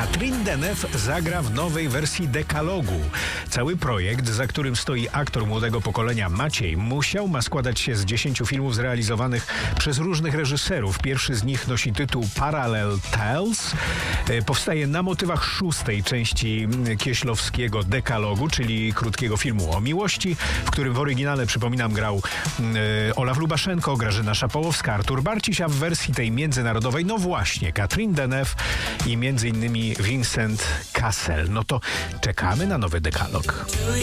Catherine Deneuve zagra w nowej wersji Dekalogu. Cały projekt, za którym stoi aktor młodego pokolenia Maciej Musiał, ma składać się z 10 filmów zrealizowanych przez różnych reżyserów. Pierwszy z nich nosi tytuł Parallel Tales. Powstaje na motywach 6. części kieślowskiego Dekalogu, czyli krótkiego filmu o miłości, w którym w oryginale, przypominam, grał Olaf Lubaszenko, Grażyna Szapołowska, Artur Barciś, a w wersji tej międzynarodowej, no właśnie, Catherine Deneuve i między innymi Vincent Cassel. No to czekamy na nowy Dekalog.